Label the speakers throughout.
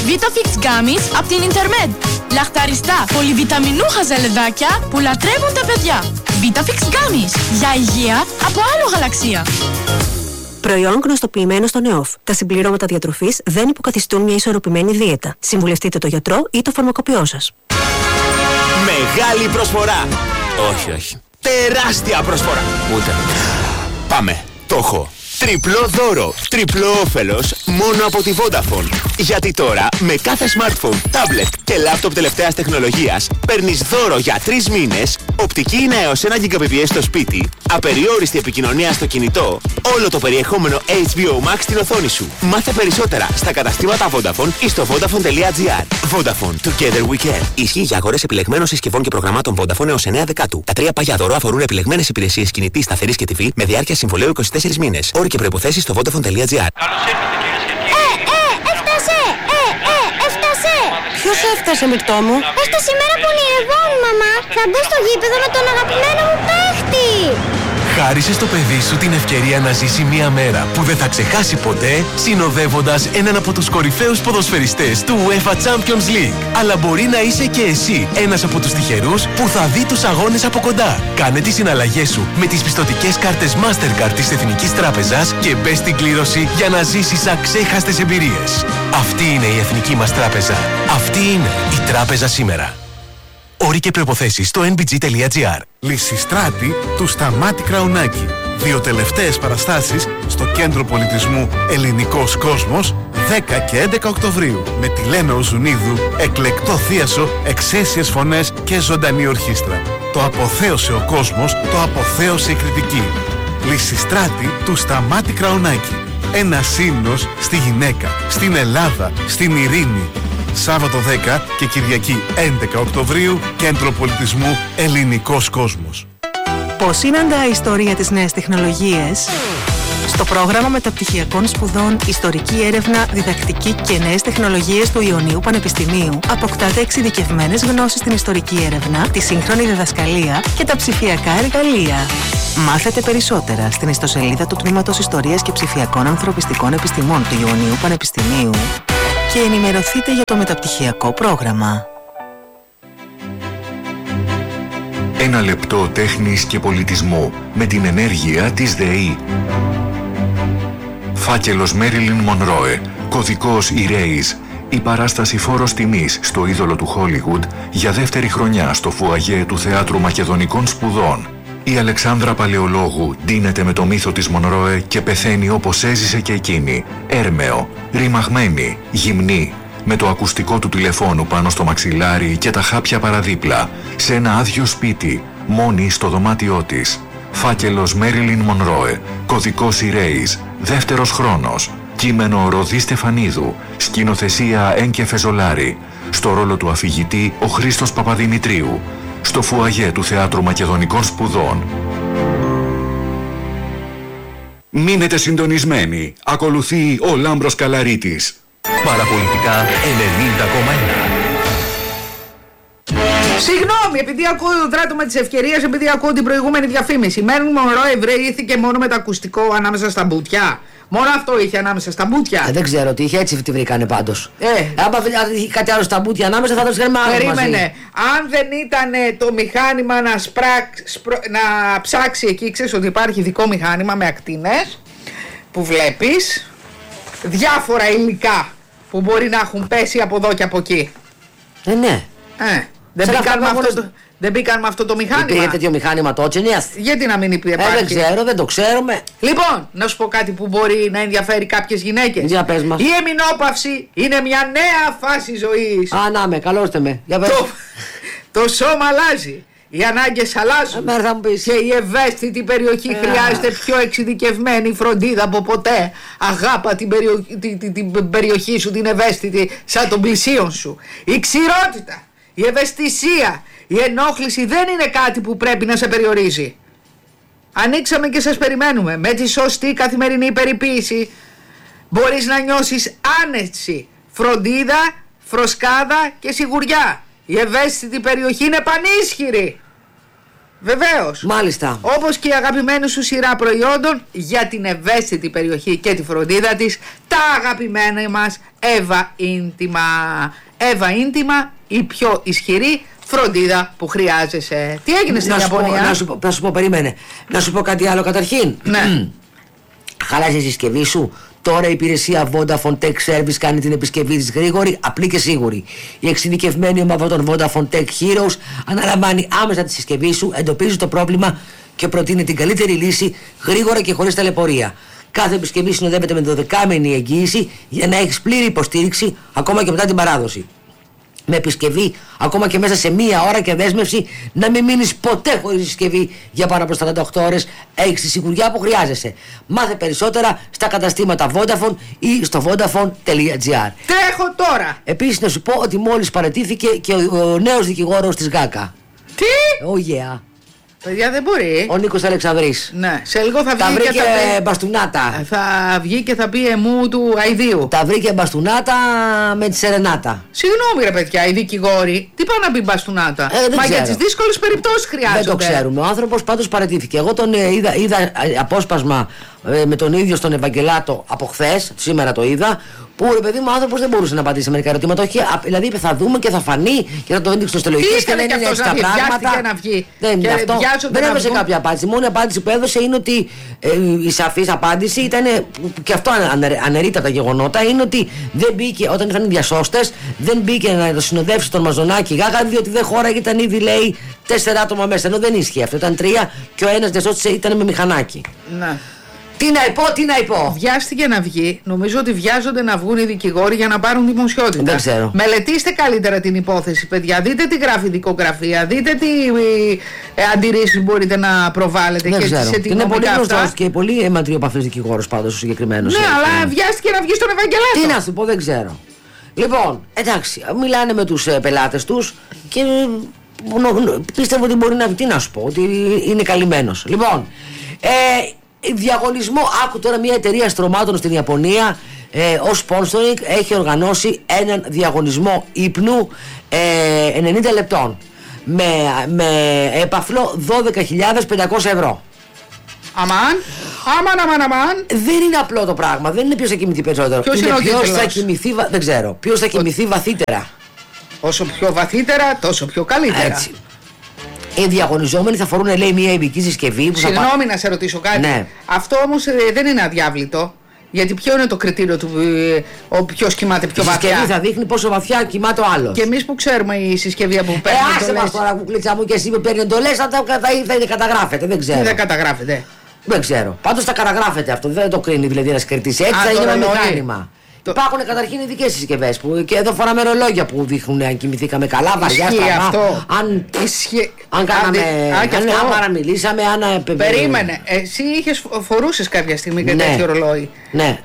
Speaker 1: Vitafix Gummies από την Intermed. Λαχταριστά, πολυβιταμινούχα ζελεδάκια που λατρεύουν τα παιδιά. Vitafix Gummies. Για υγεία από άλλο γαλαξία.
Speaker 2: Προϊόν γνωστοποιημένο στον ΕΟΦ. Τα συμπληρώματα διατροφής δεν υποκαθιστούν μια ισορροπημένη δίαιτα. Συμβουλευτείτε το γιατρό ή το φαρμακοποιό σας.
Speaker 3: Μεγάλη προσφορά! Όχι. Τεράστια προσφορά! Ούτε. Πάμε. Το έχω. Τριπλό δώρο, τριπλό όφελος μόνο από τη Vodafone. Γιατί τώρα με κάθε smartphone, tablet και laptop τελευταίας τεχνολογίας παίρνεις δώρο για 3 μήνες, οπτική είναι έως 1 Gbps στο σπίτι, απεριόριστη επικοινωνία στο κινητό, όλο το περιεχόμενο HBO Max στην οθόνη σου. Μάθε περισσότερα στα καταστήματα Vodafone ή στο Vodafone.gr. Vodafone, together we can. Ισχύει για αγορές επιλεγμένων συσκευών και προγραμμάτων Vodafone έως 9 Δεκάτου. Τα 3 παγιά δώρο αφορούν επιλεγμένες υπηρεσίες κινητής, σταθερής και TV με διάρκεια συμβολαίου 24 μήνες. Όροι και προϋποθέσεις στο Vodafone.gr.
Speaker 4: Καλώς ήρθατε κυρίες και κύριοι.
Speaker 2: Έφτασε! Ποιος έφτασε, Μικτό μου?
Speaker 5: Έφτασε η μέρα που ονειρευόμουν, μαμά. Θα μπω στο γήπεδο με τον αγαπημένο μου παίχτη.
Speaker 6: Χάρισε στο παιδί σου την ευκαιρία να ζήσει μια μέρα που δεν θα ξεχάσει ποτέ, συνοδεύοντας έναν από τους κορυφαίους ποδοσφαιριστές του UEFA Champions League. Αλλά μπορεί να είσαι και εσύ ένας από τους τυχερούς που θα δει τους αγώνες από κοντά. Κάνε τις συναλλαγές σου με τις πιστωτικές κάρτες Mastercard της Εθνικής Τράπεζας και μπες στην κλήρωση για να ζήσεις αξέχαστες εμπειρίες. Αυτή είναι η Εθνική μας Τράπεζα. Αυτή είναι η Τράπεζα σήμερα. Όροι και προϋποθέσεις στο nbg.gr.
Speaker 7: Λυσιστράτη του Σταμάτη Κραουνάκη. 2 τελευταίες παραστάσεις στο Κέντρο Πολιτισμού Ελληνικός Κόσμος 10 και 11 Οκτωβρίου με τη Λένα Οζουνίδου, εκλεκτό θίασο, εξαίσιες φωνές και ζωντανή ορχήστρα. Το αποθέωσε ο κόσμος, το αποθέωσε η κριτική. Λυσιστράτη του Σταμάτη Κραουνάκη. Ένα ύμνος στη γυναίκα, στην Ελλάδα, στην ειρήνη. Σάββατο 10 και Κυριακή 11 Οκτωβρίου, Κέντρο Πολιτισμού Ελληνικός Κόσμος.
Speaker 2: Πώς συναντά η ιστορία της νέας τεχνολογίες? Στο πρόγραμμα μεταπτυχιακών σπουδών Ιστορική Έρευνα, Διδακτική και Νέες Τεχνολογίες του Ιωνίου Πανεπιστημίου αποκτάτε εξειδικευμένες γνώσεις στην ιστορική έρευνα, τη σύγχρονη διδασκαλία και τα ψηφιακά εργαλεία. Μάθετε περισσότερα στην ιστοσελίδα του Τμήματος Ιστορίας και Ψηφιακών Ανθρωπιστικών Επιστημών του Ιωνίου Πανεπιστημίου και ενημερωθείτε για το μεταπτυχιακό πρόγραμμα.
Speaker 8: Ένα λεπτό τέχνης και πολιτισμού με την ενέργεια της ΔΕΗ. Φάκελος Μέριλιν Μονρόε, κωδικός Erase, η παράσταση φόρος τιμής στο είδωλο του Χόλιγουντ για δεύτερη χρονιά στο φουαγέ του Θεάτρου Μακεδονικών Σπουδών. Η Αλεξάνδρα Παλαιολόγου ντύνεται με το μύθο της Μονρόε και πεθαίνει όπως έζησε και εκείνη, έρμεο, ρημαγμένη, γυμνή, με το ακουστικό του τηλεφώνου πάνω στο μαξιλάρι και τα χάπια παραδίπλα, σε ένα άδειο σπίτι, μόνη στο δωμάτιό της. Φάκελος Μέριλιν Μονρόε, κωδικός Erase, δεύτερος χρόνος. Κείμενο Ροδί Στεφανίδου, σκηνοθεσία Ένκε Φεζολάρη. Στο ρόλο του αφηγητή ο Χρήστος Παπαδημητρίου. Στο φουαγέ του Θεάτρου Μακεδονικών Σπουδών. Μείνετε συντονισμένοι. Ακολουθεί ο Λάμπρος Καλαρίτης.
Speaker 6: Παραπολιτικά 90,1.
Speaker 9: Συγγνώμη, επειδή ακούω, δράτω με τις ευκαιρίες, επειδή ακούω την προηγούμενη διαφήμιση. Μέριλιν Μονρόε βρέθηκε μόνο με το ακουστικό ανάμεσα στα μπουτιά. Μόνο αυτό είχε ανάμεσα στα μπουτια.
Speaker 10: Δεν ξέρω τι είχε, έτσι τη βρήκανε πάντως. Άμα είχε κάτι άλλο στα μπουτια ανάμεσα θα το βγάλουμε άλλο.
Speaker 9: Περίμενε. Αν δεν ήταν το μηχάνημα να ψάξει εκεί, ξέρεις ότι υπάρχει ειδικό μηχάνημα με ακτίνες που βλέπεις διάφορα υλικά που μπορεί να έχουν πέσει από εδώ και από εκεί.
Speaker 10: Ναι.
Speaker 9: Δεν μπήκαν με αυτό το μηνύμα.
Speaker 10: Υπήρχε τέτοιο μηχάνημα τότε, ναι.
Speaker 9: Γιατί να μην υπάρχει.
Speaker 10: Δεν ξέρω, δεν το ξέρουμε.
Speaker 9: Λοιπόν, να σου πω κάτι που μπορεί να ενδιαφέρει κάποιες γυναίκες.
Speaker 10: Για πες μας.
Speaker 9: Η εμεινόπαυση είναι μια νέα φάση ζωής.
Speaker 10: Ναι, καλώστε με. Για πες.
Speaker 9: Το σώμα αλλάζει. Οι ανάγκες αλλάζουν. Και η ευαίσθητη περιοχή χρειάζεται πιο εξειδικευμένη φροντίδα από ποτέ. Αγάπα την περιοχή σου, την ευαίσθητη, σαν τον πλησίον σου. Η ξηρότητα, η ευαισθησία, η ενόχληση δεν είναι κάτι που πρέπει να σε περιορίζει. Ανοίξαμε και σας περιμένουμε. Με τη σωστή καθημερινή περιποίηση μπορείς να νιώσεις άνεση, φροντίδα, φροσκάδα και σιγουριά. Η ευαίσθητη περιοχή είναι πανίσχυρη. Βεβαίως.
Speaker 10: Μάλιστα.
Speaker 9: Όπως και η αγαπημένη σου σειρά προϊόντων για την ευαίσθητη περιοχή και τη φροντίδα της, τα αγαπημένα μας Εύα Ίντιμα. Εύα Ίντιμα, η πιο ισχυρή φροντίδα που χρειάζεσαι. Τι έγινε στην Ιαπωνία?
Speaker 10: Να σου πω, περίμενε. Να σου πω κάτι άλλο καταρχήν.
Speaker 9: Ναι.
Speaker 10: Χαλάζει η συσκευή σου. Τώρα η υπηρεσία Vodafone Tech Service κάνει την επισκευή της γρήγορη, απλή και σίγουρη. Η εξειδικευμένη ομάδα των Vodafone Tech Heroes αναλαμβάνει άμεσα τη συσκευή σου, εντοπίζει το πρόβλημα και προτείνει την καλύτερη λύση γρήγορα και χωρίς ταλαιπωρία. Κάθε επισκευή συνοδεύεται με 12μηνη εγγύηση για να έχεις πλήρη υποστήριξη ακόμα και μετά την παράδοση. Με επισκευή, ακόμα και μέσα σε μία ώρα και δέσμευση, να μην μείνεις ποτέ χωρίς συσκευή για πάνω από 48 ώρες. Έχεις τη σιγουριά που χρειάζεσαι. Μάθε περισσότερα στα καταστήματα Vodafone ή στο vodafone.gr.
Speaker 9: Τρέχω τώρα!
Speaker 10: Επίσης να σου πω ότι μόλις παραιτήθηκε και ο νέος δικηγόρος της ΓΑΚΑ.
Speaker 9: Τι?
Speaker 10: Oh yeah.
Speaker 9: Παιδιά, δεν μπορεί.
Speaker 10: Ο Νίκος Αλεξανδρής.
Speaker 9: Ναι, σε λίγο θα βγει.
Speaker 10: Τα βρήκε
Speaker 9: και θα
Speaker 10: μπαστούνάτα.
Speaker 9: Θα βγει και θα πει εμού του αηδίου.
Speaker 10: Τα βρήκε μπαστούνάτα με τη σερενάτα.
Speaker 9: Συγγνώμη, ρε παιδιά, οι δικηγόροι, τι πάνε να πει μπαστούνάτα? Μα
Speaker 10: ξέρω.
Speaker 9: για τις δύσκολες περιπτώσεις χρειάζονται.
Speaker 10: Δεν το ξέρουμε. Ο άνθρωπος πάντως παραιτήθηκε. Εγώ τον είδα απόσπασμα με τον ίδιο στον Ευαγγελάτο από χθες, σήμερα το είδα. Που ρε παιδί μου, ο άνθρωπος δεν μπορούσε να απαντήσει σε μερικά ερωτήματα. Όχι, δηλαδή είπε θα δούμε και θα φανεί και θα το έδειξε στο στελεχείο και δεν είναι έτσι τα πράγματα.
Speaker 9: Να βγει.
Speaker 10: Δεν είναι αυτό. Δεν έδωσε κάποια απάντηση. Μόνο η απάντηση που έδωσε είναι ότι η σαφής απάντηση ήταν, και αυτό αναιρείται από τα γεγονότα, είναι ότι δεν μπήκε όταν ήρθαν οι διασώστες, δεν μπήκε να το συνοδεύσει τον Μαζονάκη Γάγα, διότι δεν χώραγε, ήταν ήδη λέει 4 άτομα μέσα. Ενώ δεν ίσχυε αυτό. Ήταν 3 και ο ένας διασώστης ήταν με μηχανάκι.
Speaker 9: Ναι.
Speaker 10: Τι να πω.
Speaker 9: Βιάστηκε να βγει. Νομίζω ότι βιάζονται να βγουν οι δικηγόροι για να πάρουν δημοσιότητα.
Speaker 10: Δεν ξέρω.
Speaker 9: Μελετήστε καλύτερα την υπόθεση, παιδιά. Δείτε τι γράφει η δικογραφία. Δείτε τι αντιρρήσεις μπορείτε να προβάλλετε.
Speaker 10: Δεν
Speaker 9: και
Speaker 10: ξέρω.
Speaker 9: σε
Speaker 10: Είναι πολύ γνωστός και πολύ αιματριοπαθής δικηγόρος πάντως ο συγκεκριμένος.
Speaker 9: Ναι, αλλά βιάστηκε να βγει στον Ευαγγελάτο.
Speaker 10: Τι να σου πω, δεν ξέρω. Λοιπόν, εντάξει, μιλάνε με τους πελάτες τους και πίστευω ότι μπορεί να. Τι να σου πω, ότι είναι καλυμμένος. Λοιπόν, διαγωνισμό, άκου τώρα, μια εταιρεία στρωμάτων στην Ιαπωνία ως sponsoring έχει οργανώσει έναν διαγωνισμό ύπνου 90 λεπτών με επαφλό 12.500 ευρώ.
Speaker 9: Αμάν.
Speaker 10: Δεν είναι απλό το πράγμα, δεν είναι ποιος θα κοιμηθεί περισσότερο. Ποιος θα κοιμηθεί, δεν ξέρω, ποιος θα κοιμηθεί βαθύτερα.
Speaker 9: Όσο πιο βαθύτερα, τόσο πιο καλύτερα.
Speaker 10: Έτσι. Οι διαγωνιζόμενοι θα φορούν, λέει, μια ειδική συσκευή.
Speaker 9: Συγγνώμη να σε ρωτήσω κάτι.
Speaker 10: Ναι.
Speaker 9: Αυτό όμως δεν είναι αδιάβλητο. Γιατί ποιο είναι το κριτήριο του ποιος κοιμάται πιο βαθιά?
Speaker 10: Η συσκευή θα δείχνει πόσο βαθιά κοιμάται ο άλλος.
Speaker 9: Και εμείς που ξέρουμε η συσκευή που παίρνει.
Speaker 10: Άσε μας τώρα, κουκλίτσα μου, και εσύ που παίρνει εντολές, θα καταγράφεται. Δεν ξέρω.
Speaker 9: Δεν καταγράφεται.
Speaker 10: Δεν ξέρω. Πάντως θα καταγράφεται αυτό. Δεν το κρίνει δηλαδή ένας κριτής. Έτσι θα είναι ένα μηχάνημα. Υπάρχουν καταρχήν ειδικές συσκευές που και εδώ φοράμε ρολόγια που δείχνουν αν κοιμηθήκαμε καλά, βαριά,
Speaker 9: στραβά.
Speaker 10: Αν παραμιλήσαμε, αν.
Speaker 9: Περίμενε. Εσύ φορούσες κάποια στιγμή και τέτοιο ρολόι.
Speaker 10: Ναι.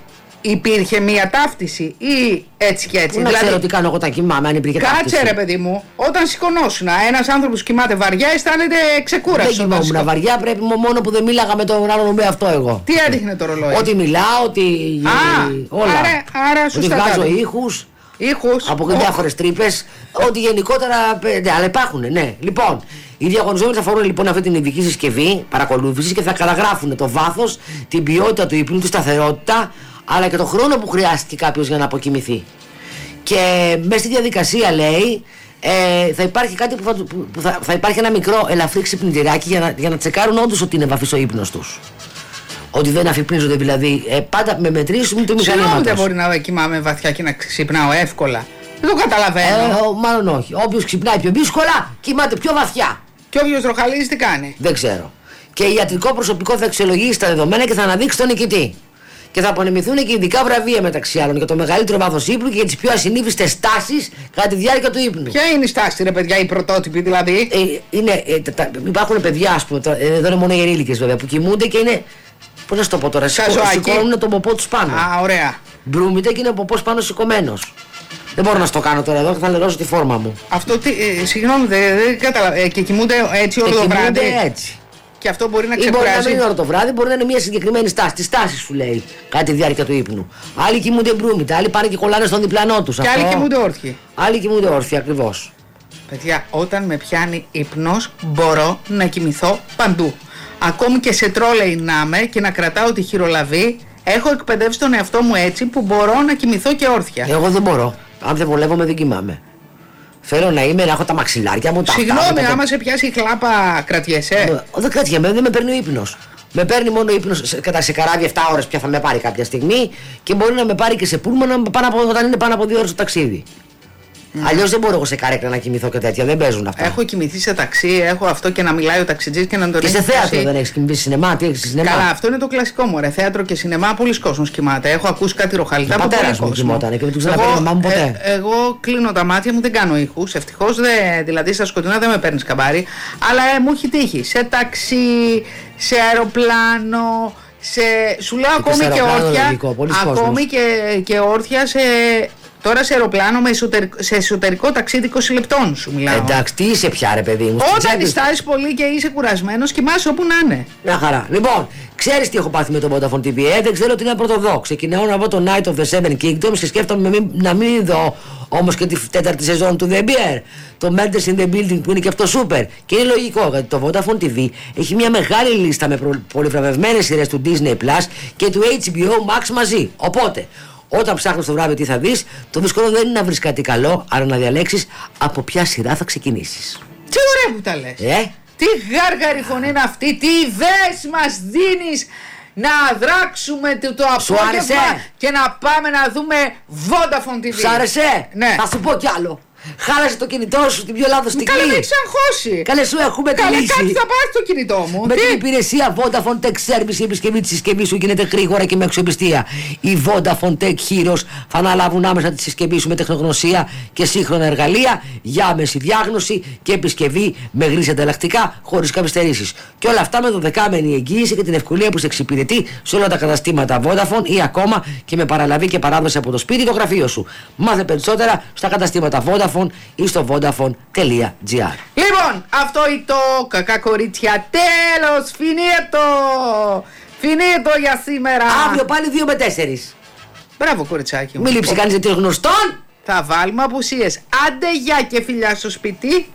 Speaker 9: Υπήρχε μία ταύτιση ή έτσι και έτσι?
Speaker 10: Δεν ξέρω τι κάνω εγώ όταν κοιμάμαι, αν υπήρχε ταύτιση.
Speaker 9: Κάτσε ρε παιδί μου, όταν σηκωνόσουν, ένας άνθρωπος κοιμάται βαριά, αισθάνεται ξεκούραστος.
Speaker 10: Δεν κοιμόμουν βαριά, πρέπει μόνο που δεν μίλαγα με τον άλλον με αυτό εγώ.
Speaker 9: Τι έδειχνε το ρολόι?
Speaker 10: Ότι μιλάω, ότι. Όλα.
Speaker 9: Άρα σωστά.
Speaker 10: Ότι βγάζω ήχους από διάφορες τρύπες. Ότι γενικότερα. Ναι, αλλά υπάρχουν, ναι. Λοιπόν, οι διαγωνιζόμενοι θα φορούν λοιπόν αυτή την ειδική συσκευή παρακολούθησης και θα καταγράφουν το βάθος, την ποιότητα του ύπνου, τη σταθερότητα, αλλά και το χρόνο που χρειάστηκε κάποιος για να αποκοιμηθεί. Και μέσα στη διαδικασία, λέει, θα υπάρχει κάτι που θα υπάρχει ένα μικρό ελαφρύ ξυπνητηράκι για να τσεκάρουν όντως ότι είναι βαφής ο ύπνος τους. Ότι δεν αφυπνίζονται δηλαδή. Πάντα με μετρήσουν το μηχανήματος.
Speaker 9: Δεν μπορεί να κοιμάμαι βαθιά και να ξυπνάω εύκολα. Δεν το καταλαβαίνω.
Speaker 10: Μάλλον όχι. Όποιος ξυπνάει πιο δύσκολα, κοιμάται πιο βαθιά.
Speaker 9: Και όποιος ροχαλίζει τι κάνει?
Speaker 10: Δεν ξέρω. Και ιατρικό προσωπικό θα αξιολογήσει τα δεδομένα και θα αναδείξει τον νικητή. Και θα απονεμηθούν και ειδικά βραβεία μεταξύ άλλων για το μεγαλύτερο βάθος ύπνου και για τις πιο ασυνήθιστες στάσεις κατά τη διάρκεια του ύπνου.
Speaker 9: Ποια είναι η στάση, ρε παιδιά, οι πρωτότυποι δηλαδή?
Speaker 10: Υπάρχουν παιδιά, ας πούμε, εδώ είναι μόνο οι ενήλικες βέβαια, που κοιμούνται και είναι. Πώς να σου το πω τώρα, σηκώνουν τον ποπό τους πάνω.
Speaker 9: Α, ωραία.
Speaker 10: Μπρούμητε και είναι ο ποπός πάνω σηκωμένος. Δεν μπορώ να στο κάνω τώρα εδώ και θα λερώσω τη φόρμα μου.
Speaker 9: Αυτό τι, συγγνώμη, δεν κατάλαβα. Και κοιμούνται έτσι όλο το βράδυ?
Speaker 10: Έτσι.
Speaker 9: Και αυτό μπορεί να
Speaker 10: ξεκουράζει.
Speaker 9: ξεκουράσει.
Speaker 10: Μπορεί να μην είναι όλο το βράδυ, μπορεί να είναι μια συγκεκριμένη στάση. Τη στάση σου λέει κατά τη διάρκεια του ύπνου. Άλλοι κοιμούνται μπρούμητα, άλλοι πάνε και κολλάνε στον διπλανό τους.
Speaker 9: Και άλλοι κοιμούνται όρθιοι.
Speaker 10: Άλλοι κοιμούνται όρθιοι, ακριβώς.
Speaker 9: Παιδιά, όταν με πιάνει ύπνος μπορώ να κοιμηθώ παντού. Ακόμη και σε τρόλεϊ να είμαι και να κρατάω τη χειρολαβή, έχω εκπαιδεύσει τον εαυτό μου έτσι που μπορώ να κοιμηθώ και όρθια.
Speaker 10: Εγώ δεν μπορώ. Αν δεν βολεύομαι δεν κοιμάμαι. Θέλω να έχω τα μαξιλάρια μου, τα
Speaker 9: Συγγνώμη, άμα σε πιάσει η χλάπα, κρατιέσαι.
Speaker 10: Δεν κρατιέμαι, δεν με παίρνει ο ύπνος. Με παίρνει μόνο ύπνος σε καράβι 7 ώρες πια θα με πάρει κάποια στιγμή και μπορεί να με πάρει και σε πούλμαν όταν είναι πάνω από 2 ώρες το ταξίδι. Αλλιώς δεν μπορώ εγώ σε καρέκλα να κοιμηθώ και τέτοια, δεν παίζουν αυτά.
Speaker 9: Έχω κοιμηθεί σε ταξί, έχω αυτό και να μιλάει ο ταξιτζής και να τον
Speaker 10: έχει. Και σε θέατρο δεν έχεις κοιμηθεί, σινεμά, τι έχεις σινεμά.
Speaker 9: Καλά, αυτό είναι το κλασικό μου. Ρε, θέατρο και σινεμά, πολλοί κόσμος κοιμάται. Έχω ακούσει κάτι ροχαλιτά από πολλοί κόσμο.
Speaker 10: Κοιμότανε και δεν του ξαναπαίρνει μαμά μου ποτέ.
Speaker 9: Εγώ κλείνω τα μάτια μου, δεν κάνω ήχους. Ευτυχώς δηλαδή στα σκοτεινά δεν με παίρνει καμπάρι. Αλλά μου έχει τύχει σε ταξί, σε αεροπλάνο. Σου λέω ακόμη και όρθια. Ακόμη και όρθια σε. Τώρα σε αεροπλάνο σε εσωτερικό ταξίδι 20 λεπτών σου μιλάω.
Speaker 10: Εντάξει, τι είσαι πια ρε παιδί μου.
Speaker 9: Όταν διστάζεις πολύ και είσαι κουρασμένος, κοιμάσαι όπου να είναι.
Speaker 10: Μια χαρά. Λοιπόν, ξέρεις τι έχω πάθει με το Vodafone TV? Δεν ξέρω τι να πρωτοδώ. Ξεκινάω να δω το Night of the Seven Kingdoms και σκέφτομαι να μην δω όμως και τη 4η σεζόν του The Bear. Το Murders in the Building που είναι και αυτό super. Και είναι λογικό γιατί το Vodafone TV έχει μια μεγάλη λίστα με πολυβραβευμένες σειρές του Disney Plus και του HBO Max μαζί. Οπότε, όταν ψάχνεις το βράδυ τι θα δεις, το δύσκολο δεν είναι να βρεις κάτι καλό, αλλά να διαλέξεις από ποια σειρά θα ξεκινήσεις.
Speaker 9: Τι ωραία που τα λες. Τι γάργαρη φωνή είναι αυτή, τι ιδέες μας δίνεις να δράξουμε το απόγευμα και να πάμε να δούμε Vodafone TV.
Speaker 10: Σ' άρεσε?
Speaker 9: Ναι.
Speaker 10: Θα σου πω κι άλλο. Χάλασε το κινητό σου στην πιο λάθος στιγμή.
Speaker 9: Καλέ, με έχεις αγχώσει.
Speaker 10: Καλέ, σου έχουμε τη λύση.
Speaker 9: Κάτι θα πάρει το κινητό μου.
Speaker 10: Με την υπηρεσία Vodafone Tech Service η επισκευή της συσκευής σου γίνεται γρήγορα και με αξιοπιστία. Οι Vodafone Tech Heroes θα αναλάβουν άμεσα τη συσκευή σου με τεχνογνωσία και σύγχρονα εργαλεία για άμεση διάγνωση και επισκευή με γρήγορα ανταλλακτικά χωρίς καθυστερήσεις. Και όλα αυτά με 12μηνη εγγύηση και την ευκολία που σε εξυπηρετεί σε όλα τα καταστήματα Vodafone ή ακόμα και με παραλαβή και παράδοση από το σπίτι ή το γραφείο σου. Μάθε περισσότερα στα καταστήματα Vodafone ή στο vodafone.gr.
Speaker 9: Λοιπόν, αυτό είναι το κακά κορίτσια. Τέλος, φινίτο για σήμερα.
Speaker 10: Αύριο πάλι 2 με 4.
Speaker 9: Μπράβο κοριτσάκι μου.
Speaker 10: Μην λείψει κανείς γιατί είναι γνωστόν.
Speaker 9: Θα βάλουμε απουσίες. Άντε γεια και φιλιά στο σπίτι.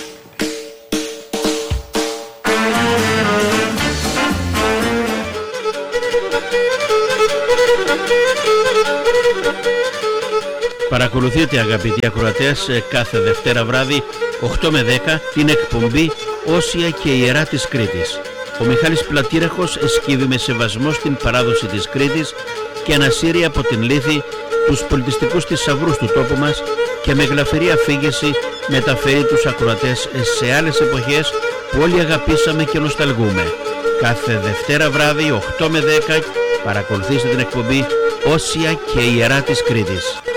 Speaker 11: Παρακολουθείτε αγαπητοί ακροατές κάθε Δευτέρα βράδυ 8 με 10 την εκπομπή Όσια και Ιερά της Κρήτης. Ο Μιχάλης Πλατήραχος εσκύβει με σεβασμό στην παράδοση της Κρήτης και ανασύρει από την λύθη τους πολιτιστικούς θησαυρούς του τόπου μας και με γλαφυρή αφήγηση μεταφέρει τους ακροατές σε άλλες εποχές που όλοι αγαπήσαμε και νοσταλγούμε. Κάθε Δευτέρα βράδυ 8 με 10 παρακολουθήστε την εκπομπή Όσια και Ιερά της Κρήτης.